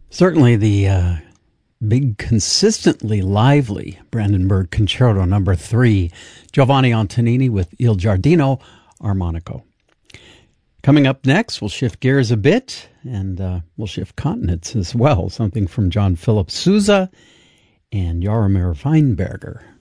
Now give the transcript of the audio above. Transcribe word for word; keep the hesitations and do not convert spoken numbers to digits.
Certainly the uh, big, consistently lively Brandenburg Concerto number three, Giovanni Antonini with Il Giardino Armonico. Coming up next, we'll shift gears a bit, and uh, we'll shift continents as well. Something from John Philip Sousa and Jaromir Weinberger.